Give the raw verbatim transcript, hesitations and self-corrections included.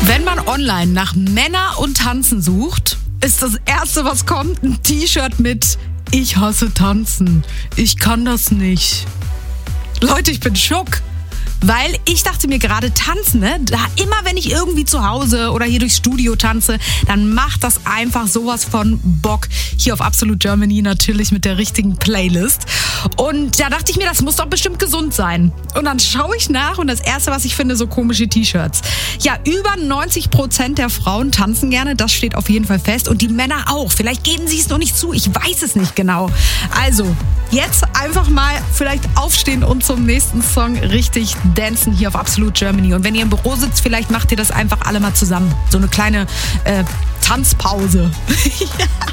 Wenn man online nach Männer und Tanzen sucht, ist das Erste, was kommt, ein T-Shirt mit "Ich hasse Tanzen, ich kann das nicht". Leute, ich bin schock. Weil ich dachte mir gerade, tanzen, ne? Da immer wenn ich irgendwie zu Hause oder hier durchs Studio tanze, dann macht das einfach sowas von Bock. Hier auf Absolute Germany natürlich mit der richtigen Playlist. Und da dachte ich mir, das muss doch bestimmt gesund sein. Und dann schaue ich nach und das Erste, was ich finde, so komische T-Shirts. Ja, über neunzig Prozent der Frauen tanzen gerne, das steht auf jeden Fall fest. Und die Männer auch. Vielleicht geben sie es noch nicht zu, ich weiß es nicht genau. Also, jetzt einfach mal vielleicht aufstehen und zum nächsten Song richtig dancen hier auf Absolute Germany. Und wenn ihr im Büro sitzt, vielleicht macht ihr das einfach alle mal zusammen. So eine kleine äh, Tanzpause. Ja.